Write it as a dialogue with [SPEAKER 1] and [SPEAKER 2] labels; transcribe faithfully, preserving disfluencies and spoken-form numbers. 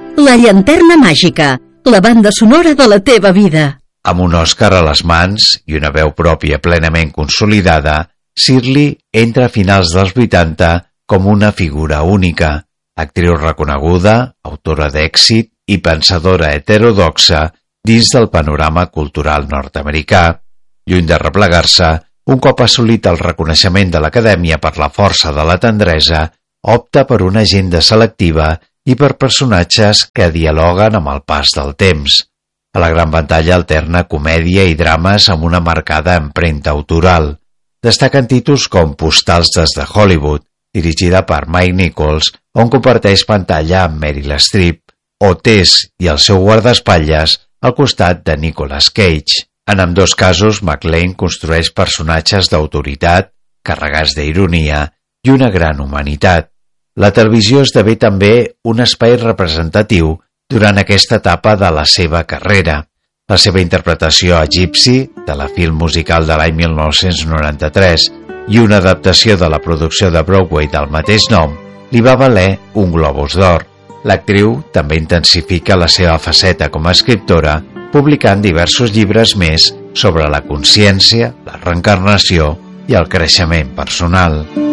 [SPEAKER 1] La llanterna màgica, la banda sonora de la teva vida.
[SPEAKER 2] Amb un Òscar a les mans i una veu pròpia plenament consolidada, Shirley entra a finals dels vuitanta com una figura única, actriu reconeguda, autora d'èxit i pensadora heterodoxa dins del panorama cultural nord-americà. Lluny de replegar-se, un cop assolit el reconeixement de l'Acadèmia per la força de la tendresa, opta per una agenda selectiva i per personatges que dialoguen amb el pas del temps. A la gran pantalla alterna comèdia i drames amb una marcada empremta autoral. Destaquen títols com Postals des de Hollywood, dirigida per Mike Nichols, on comparteix pantalla amb Meryl Streep, o Tess i el seu guardaespatlles al costat de Nicolas Cage. En ambdós casos, McLean construeix personatges d'autoritat, carregats d'ironia i una gran humanitat. La televisió esdevé també un espai representatiu durant aquesta etapa de la seva carrera. La seva interpretació a Gypsy, de la film musical de l'any mil nou-cents noranta-tres, i una adaptació de la producció de Broadway del mateix nom, li va valer un Globus d'Or. L'actriu també intensifica la seva faceta com a escriptora, publicant diversos llibres més sobre la consciència, la reencarnació i el creixement personal.